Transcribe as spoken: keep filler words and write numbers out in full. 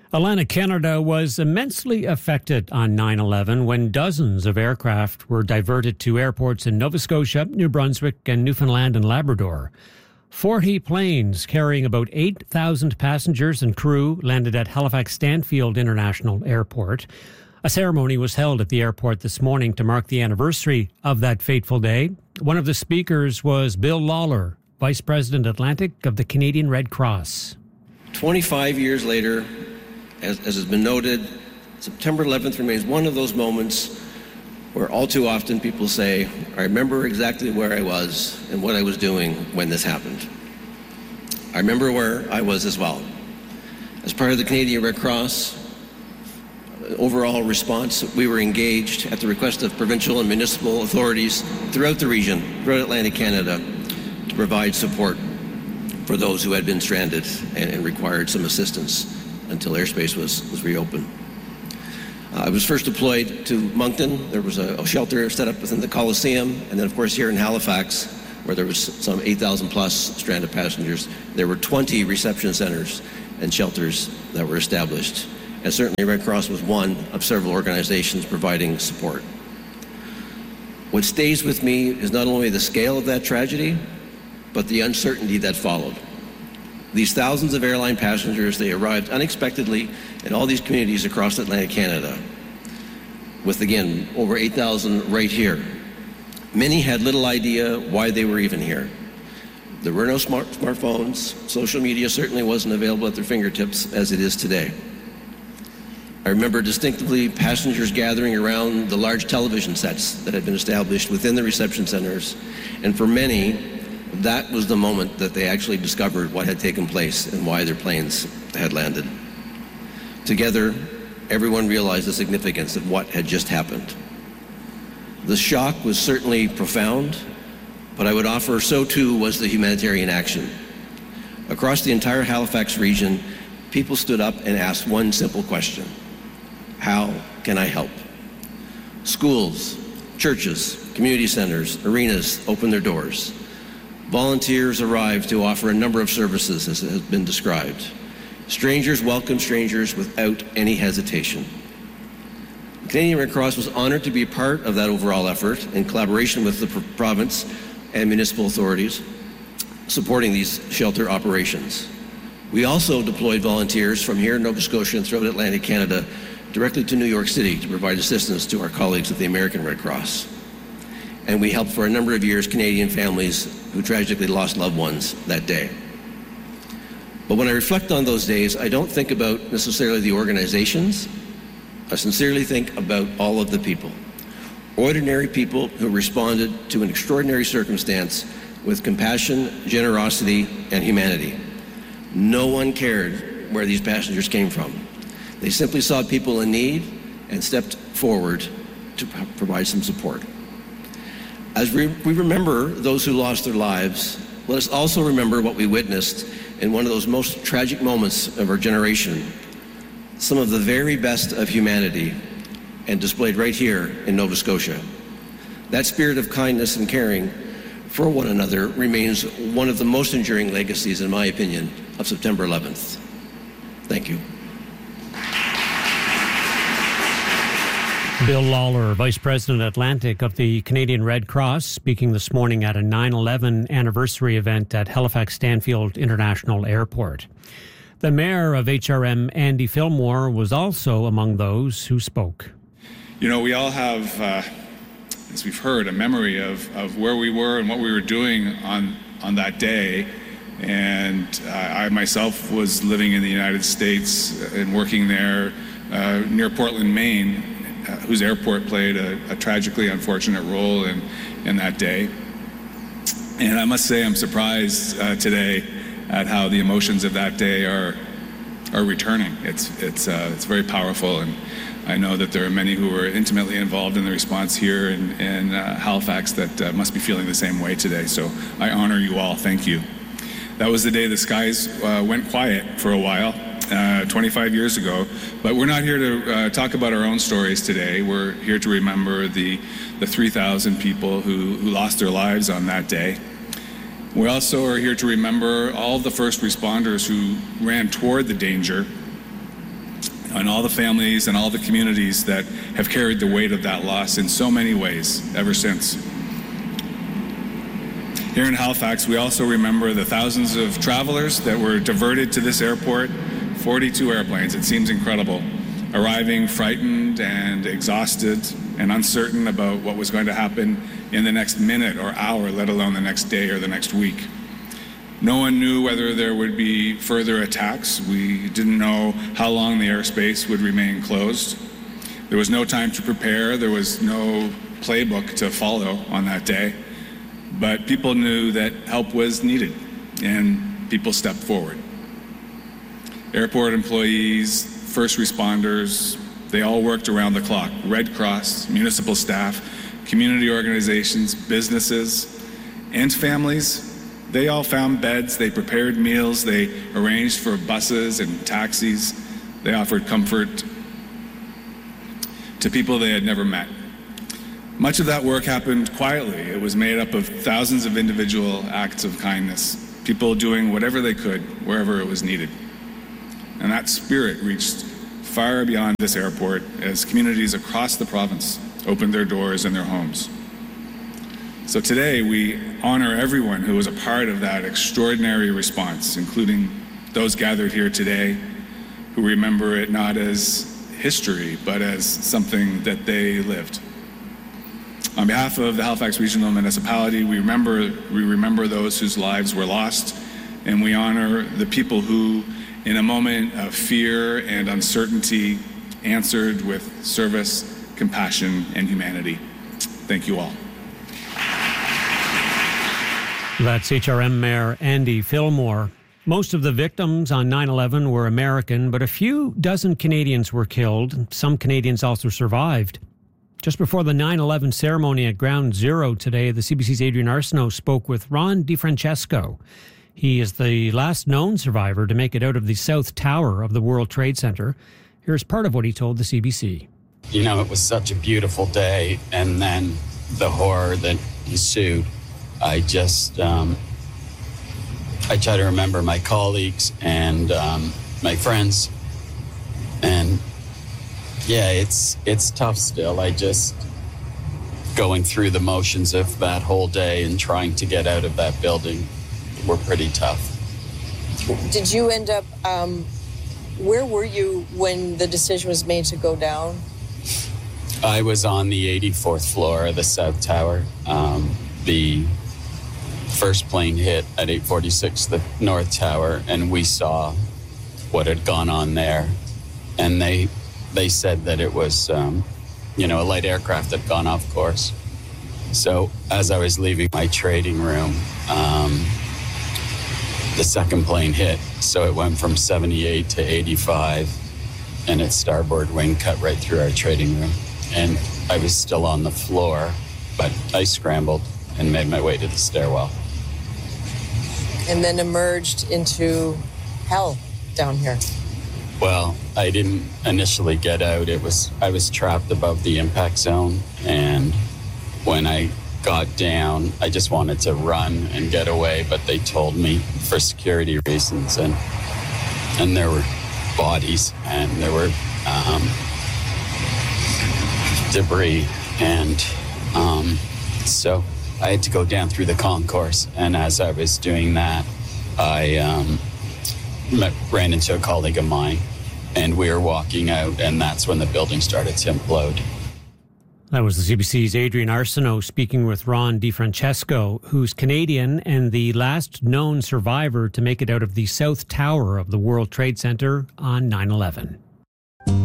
Atlantic Canada was immensely affected on nine eleven when dozens of aircraft were diverted to airports in Nova Scotia, New Brunswick, and Newfoundland and Labrador. forty planes carrying about eight thousand passengers and crew landed at Halifax Stanfield International Airport. A ceremony was held at the airport this morning to mark the anniversary of that fateful day. One of the speakers was Bill Lawler, Vice President Atlantic of the Canadian Red Cross. twenty-five years later, as, as has been noted, September eleventh remains one of those moments where all too often people say, I remember exactly where I was and what I was doing when this happened. I remember where I was as well. As part of the Canadian Red Cross overall response, we were engaged at the request of provincial and municipal authorities throughout the region, throughout Atlantic Canada, to provide support for those who had been stranded and, and required some assistance until airspace was, was reopened. Uh, I was first deployed to Moncton. There was a, a shelter set up within the Coliseum, and then of course here in Halifax, where there was some eight thousand plus stranded passengers, there were twenty reception centers and shelters that were established. And certainly Red Cross was one of several organizations providing support. What stays with me is not only the scale of that tragedy, but the uncertainty that followed. These thousands of airline passengers, they arrived unexpectedly in all these communities across Atlantic Canada, with again, over eight thousand right here. Many had little idea why they were even here. There were no smart smartphones. Social media certainly wasn't available at their fingertips as it is today. I remember distinctively passengers gathering around the large television sets that had been established within the reception centers, and for many, that was the moment that they actually discovered what had taken place and why their planes had landed. Together, everyone realized the significance of what had just happened. The shock was certainly profound, but I would offer so too was the humanitarian action. Across the entire Halifax region, people stood up and asked one simple question: how can I help? Schools, churches, community centers, arenas opened their doors. Volunteers arrived to offer a number of services, as has been described. Strangers welcomed strangers without any hesitation. The Canadian Red Cross was honored to be a part of that overall effort in collaboration with the province and municipal authorities supporting these shelter operations. We also deployed volunteers from here in Nova Scotia and throughout Atlantic Canada directly to New York City to provide assistance to our colleagues at the American Red Cross. And we helped for a number of years Canadian families who tragically lost loved ones that day. But when I reflect on those days, I don't think about necessarily the organizations. I sincerely think about all of the people. Ordinary people who responded to an extraordinary circumstance with compassion, generosity, and humanity. No one cared where these passengers came from. They simply saw people in need and stepped forward to provide some support. As we, we remember those who lost their lives, let us also remember what we witnessed in one of those most tragic moments of our generation, some of the very best of humanity, and displayed right here in Nova Scotia. That spirit of kindness and caring for one another remains one of the most enduring legacies, in my opinion, of September eleventh. Thank you. Bill Lawler, Vice President Atlantic of the Canadian Red Cross, speaking this morning at a nine eleven anniversary event at Halifax Stanfield International Airport. The Mayor of H R M, Andy Fillmore, was also among those who spoke. You know, we all have, uh, as we've heard, a memory of, of where we were and what we were doing on, on that day. And uh, I myself was living in the United States and working there uh, near Portland, Maine, Uh, whose airport played a, a tragically unfortunate role in, in that day. And I must say I'm surprised uh, today at how the emotions of that day are are returning. It's it's uh, it's very powerful, and I know that there are many who were intimately involved in the response here in, in uh, Halifax that uh, must be feeling the same way today. So I honor you all. Thank you. That was the day the skies uh, went quiet for a while. Uh, twenty-five years ago, but we're not here to uh, talk about our own stories today. We're here to remember the the three thousand people who, who lost their lives on that day. We also are here to remember all the first responders who ran toward the danger on all the families and all the communities that have carried the weight of that loss in so many ways ever since. Here in Halifax, we also remember the thousands of travelers that were diverted to this airport, forty-two airplanes, it seems incredible, arriving frightened and exhausted and uncertain about what was going to happen in the next minute or hour, let alone the next day or the next week. No one knew whether there would be further attacks. We didn't know how long the airspace would remain closed. There was no time to prepare. There was no playbook to follow on that day. But people knew that help was needed, and people stepped forward. Airport employees, first responders, they all worked around the clock. Red Cross, municipal staff, community organizations, businesses, and families. They all found beds, they prepared meals, they arranged for buses and taxis. They offered comfort to people they had never met. Much of that work happened quietly. It was made up of thousands of individual acts of kindness, people doing whatever they could, wherever it was needed. And that spirit reached far beyond this airport as communities across the province opened their doors and their homes. So today we honor everyone who was a part of that extraordinary response, including those gathered here today who remember it not as history, but as something that they lived. On behalf of the Halifax Regional Municipality, we remember, we remember those whose lives were lost, and we honor the people who, in a moment of fear and uncertainty, answered with service, compassion, and humanity. Thank you all. That's H R M Mayor Andy Fillmore. Most of the victims on nine eleven were American, but a few dozen Canadians were killed. Some Canadians also survived. Just before the nine eleven ceremony at Ground Zero today, the C B C's Adrian Arsenault spoke with Ron DiFrancesco. He is the last known survivor to make it out of the South Tower of the World Trade Center. Here's part of what he told the C B C. You know, it was such a beautiful day, and then the horror that ensued. I just, um, I try to remember my colleagues and um, my friends, and yeah, it's it's tough still. I just going through the motions of that whole day and trying to get out of that building were pretty tough. Did you end up, um, where were you when the decision was made to go down? I was on the eighty-fourth floor of the South Tower. Um, the first plane hit at eight forty-six, the North Tower, and we saw what had gone on there. And they they said that it was, um, you know, a light aircraft had gone off course. So as I was leaving my trading room, um, the second plane hit. So it went from seventy-eight to eighty-five, and its starboard wing cut right through our trading room. And I was still on the floor, but I scrambled and made my way to the stairwell. And then emerged into hell down here. Well, I didn't initially get out. It was I was trapped above the impact zone, and when I got down, I just wanted to run and get away, but they told me for security reasons, and and there were bodies and there were um, debris, and um, so I had to go down through the concourse. And as I was doing that, I um, met, ran into a colleague of mine, and we were walking out, and that's when the building started to implode. That was the C B C's Adrian Arsenault speaking with Ron DiFrancesco, who's Canadian and the last known survivor to make it out of the South Tower of the World Trade Center on nine eleven.